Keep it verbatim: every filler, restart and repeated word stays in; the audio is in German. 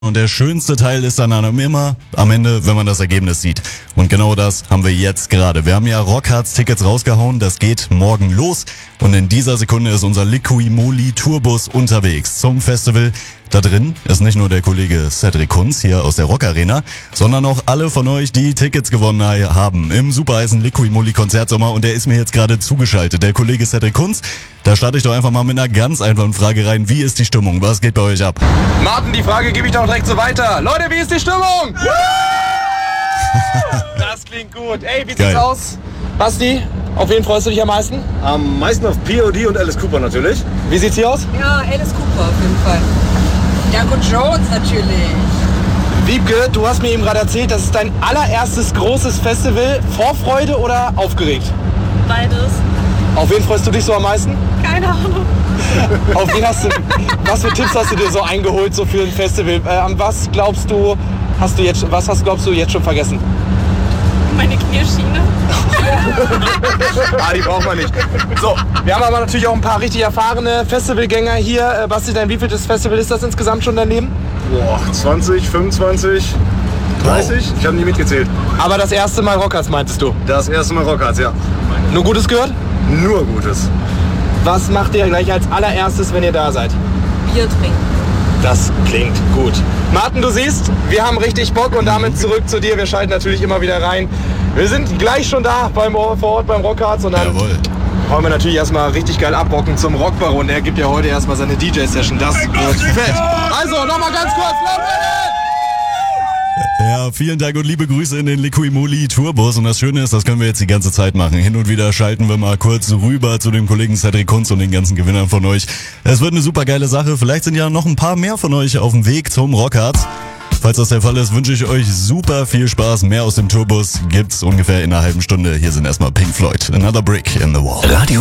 Und der schönste Teil ist dann immer am Ende, wenn man das Ergebnis sieht. Und genau das haben wir jetzt gerade. Wir haben ja Rockharz-Tickets rausgehauen, das geht morgen los. Und in dieser Sekunde ist unser Liqui-Moly Tourbus unterwegs zum Festival. Da drin ist nicht nur der Kollege Cedric Kunz hier aus der Rock Arena, sondern auch alle von euch, die Tickets gewonnen haben im super heißen Liqui-Moly Konzertsommer. Und der ist mir jetzt gerade zugeschaltet, der Kollege Cedric Kunz. Da starte ich doch einfach mal mit einer ganz einfachen Frage rein. Wie ist die Stimmung? Was geht bei euch ab? Martin, die Frage gebe ich doch direkt so weiter. Leute, wie ist die Stimmung? Das klingt gut. Ey, wie Geil. sieht's aus? Basti, auf wen freust du dich am meisten? Am meisten auf P O D und Alice Cooper natürlich. Wie sieht's hier aus? Ja, Alice Cooper auf jeden Fall. Jaco Jones natürlich. Wiebke, du hast mir eben gerade erzählt, das ist dein allererstes großes Festival. Vorfreude oder aufgeregt? Beides. Auf wen freust du dich so am meisten? Keine Ahnung. Auf wen hast du, was für Tipps hast du dir so eingeholt so für ein Festival? Äh, an was glaubst du, hast du jetzt, was hast, glaubst du jetzt schon vergessen? Meine Knierschiene. Ah, die braucht man nicht. So, wir haben aber natürlich auch ein paar richtig erfahrene Festivalgänger hier. Äh, Basti, dein wievieltes Festival ist das insgesamt schon dein Leben? Boah, zwanzig, fünfundzwanzig, dreißig? Ich habe nie mitgezählt. Aber das erste Mal Rockharz meintest du? Das erste Mal Rockharz, ja. Nur Gutes gehört? Nur Gutes. Was macht ihr gleich als allererstes, wenn ihr da seid? Bier trinken. Das klingt gut. Martin, du siehst, wir haben richtig Bock und damit zurück zu dir. Wir schalten natürlich immer wieder rein. Wir sind gleich schon da beim, vor Ort beim Rockharz und dann Jawohl. wollen wir natürlich erstmal richtig geil abrocken zum Rockbaron. Der gibt ja heute erstmal seine D J-Session. Das wird fett. Also, nochmal ganz kurz. Laut werden! Ja, vielen Dank und liebe Grüße in den Liqui-Moly Tourbus. Und das Schöne ist, das können wir jetzt die ganze Zeit machen. Hin und wieder schalten wir mal kurz rüber zu dem Kollegen Cedric Kunz und den ganzen Gewinnern von euch. Es wird eine super geile Sache. Vielleicht sind ja noch ein paar mehr von euch auf dem Weg zum Rockharz. Falls das der Fall ist, wünsche ich euch super viel Spaß. Mehr aus dem Tourbus gibt's ungefähr in einer halben Stunde. Hier sind erstmal Pink Floyd. Another Brick in the Wall. Radio